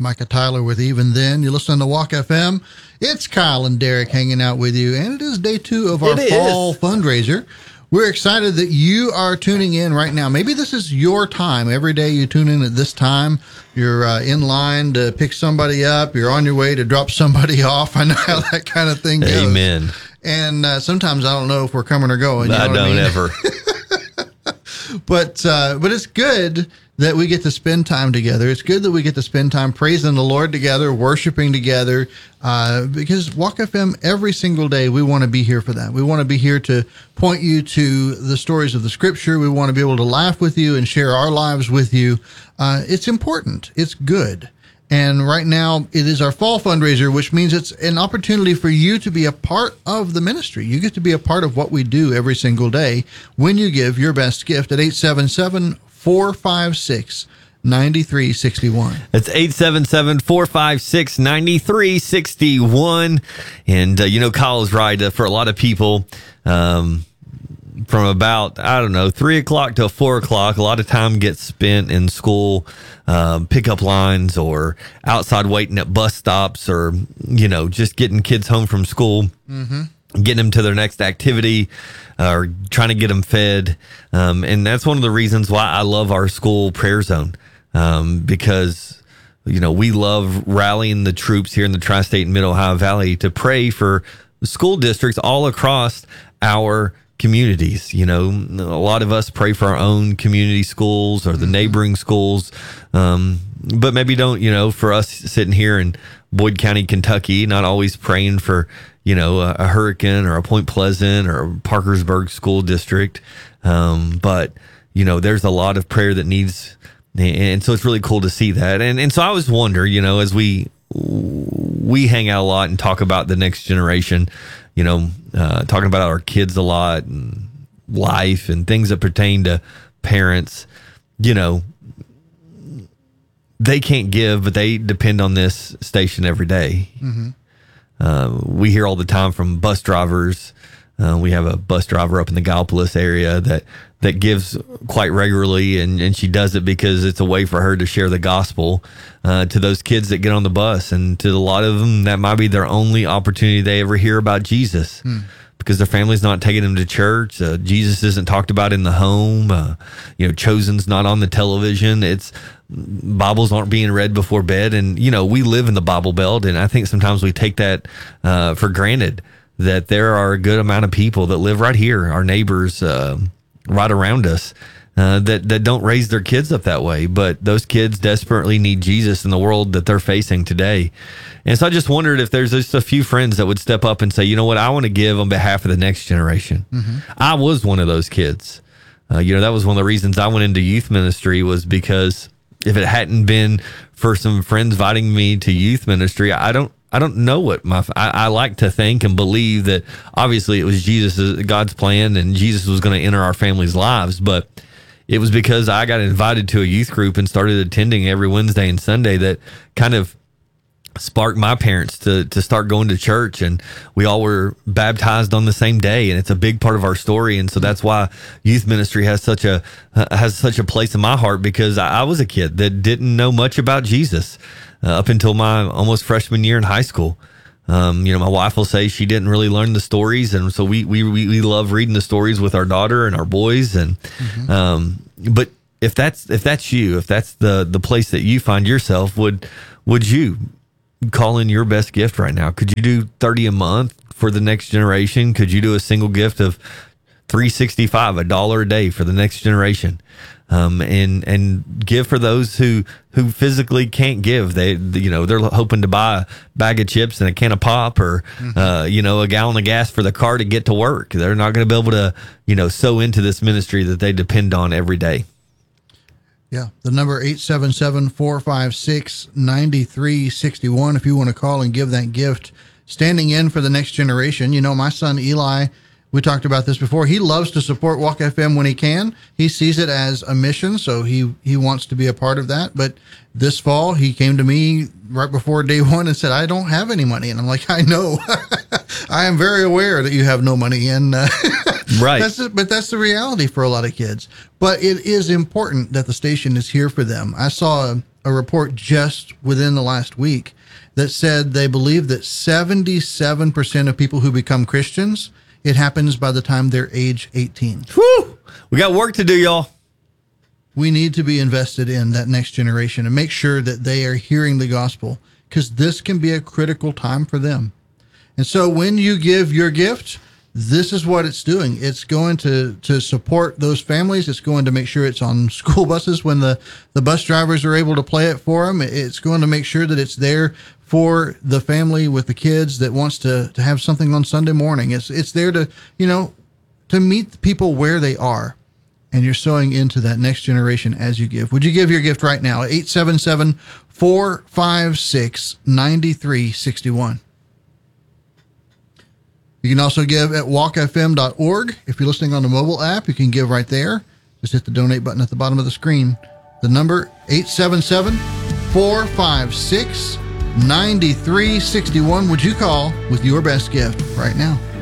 Micah Tyler with Even Then. You listen to Walk FM. It's Kyle and Derek hanging out with you, and it is day 2 of our fall fundraiser. We're excited that you are tuning in right now. Maybe this is your time. Every day you tune in at this time. You're in line to pick somebody up. You're on your way to drop somebody off. I know how that kind of thing goes. Amen. And sometimes I don't know if we're coming or going. I don't ever. But it's good that we get to spend time together. It's good that we get to spend time praising the Lord together, worshiping together, because Walk FM, every single day, we want to be here for that. We want to be here to point you to the stories of the Scripture. We want to be able to laugh with you and share our lives with you. It's important. It's good. And right now, it is our fall fundraiser, which means it's an opportunity for you to be a part of the ministry. You get to be a part of what we do every single day when you give your best gift at 877-456-9361. It's 877-456-9361. And, Kyle is right. For a lot of people, from about, 3 o'clock to 4 o'clock, a lot of time gets spent in school, pickup lines or outside waiting at bus stops or, just getting kids home from school, getting them to their next activity or trying to get them fed. And that's one of the reasons why I love our school prayer zone, because we love rallying the troops here in the Tri-State and Mid-Ohio Valley to pray for school districts all across our communities. A lot of us pray for our own community schools or the neighboring schools, but maybe don't, for us sitting here in Boyd County, Kentucky, not always praying for, a Hurricane or a Point Pleasant or a Parkersburg school district. But, there's a lot of prayer that needs, and so it's really cool to see that. And so I always wonder, as we hang out a lot and talk about the next generation, talking about our kids a lot and life and things that pertain to parents, they can't give, but they depend on this station every day. We hear all the time from bus drivers. We have a bus driver up in the Gallipolis area that gives quite regularly, and she does it because it's a way for her to share the gospel to those kids that get on the bus. And to a lot of them, that might be their only opportunity they ever hear about Jesus, because their family's not taking them to church. Jesus isn't talked about in the home. Chosen's not on the television. Bibles aren't being read before bed. And, we live in the Bible Belt, and I think sometimes we take that for granted, that there are a good amount of people that live right here, our neighbors right around us, that don't raise their kids up that way. But those kids desperately need Jesus in the world that they're facing today. And so I just wondered if there's just a few friends that would step up and say, you know what, I want to give on behalf of the next generation. I was one of those kids. That was one of the reasons I went into youth ministry, was because if it hadn't been for some friends inviting me to youth ministry, I don't know what I like to think and believe that obviously it was God's plan, and Jesus was going to enter our families' lives. But it was because I got invited to a youth group and started attending every Wednesday and Sunday that kind of sparked my parents to start going to church, and we all were baptized on the same day, and it's a big part of our story. And so that's why youth ministry has such a place in my heart, because I was a kid that didn't know much about Jesus up until my almost freshman year in high school. My wife will say she didn't really learn the stories, and so we love reading the stories with our daughter and our boys. And but if that's you, if that's the place that you find yourself, would you call in your best gift right now? Could you do $30 a month for the next generation? Could you do a single gift of $365, $1 a day for the next generation? And give for those who physically can't give. They're hoping to buy a bag of chips and a can of pop, or a gallon of gas for the car to get to work. They're not going to be able to sow into this ministry that they depend on every day. Yeah, the number 877-456-9361 if you want to call and give that gift, standing in for the next generation. My son Eli, we talked about this before. He loves to support Walk FM when he can. He sees it as a mission, so he wants to be a part of that. But this fall, he came to me right before day one and said, I don't have any money. And I'm like, I know. I am very aware that you have no money. And right. But that's the reality for a lot of kids. But it is important that the station is here for them. I saw a report just within the last week that said they believe that 77% of people who become Christians, it happens by the time they're age 18. Whew! We got work to do, y'all. We need to be invested in that next generation and make sure that they are hearing the gospel, because this can be a critical time for them. And so when you give your gift, this is what it's doing. It's going to support those families. It's going to make sure it's on school buses when the bus drivers are able to play it for them. It's going to make sure that it's there for the family with the kids that wants to have something on Sunday morning. It's there to, to meet people where they are. And you're sowing into that next generation as you give. Would you give your gift right now? 877-456-9361. You can also give at walkfm.org. If you're listening on the mobile app, you can give right there. Just hit the donate button at the bottom of the screen. The number 877-456-9361. Would you call with your best gift right now?